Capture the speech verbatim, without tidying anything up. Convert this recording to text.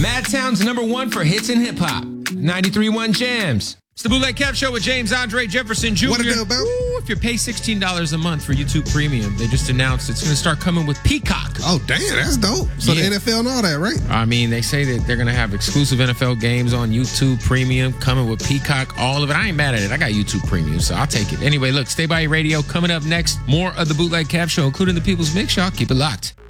Madtown's number one for hits and hip hop. ninety-three point one Jams. It's the Bootleg Kev Show with James Andre Jefferson Junior What it do, about? Ooh, if you pay sixteen dollars a month for YouTube Premium, they just announced it's going to start coming with Peacock. Oh, damn, that's dope. So Yeah. the N F L and all that, right? I mean, they say that they're going to have exclusive N F L games on YouTube Premium, coming with Peacock, all of it. I ain't mad at it. I got YouTube Premium, so I'll take it. Anyway, look, Stay By Your Radio. Coming up next, more of the Bootleg Kev Show, including the People's Mix. Y'all keep it locked.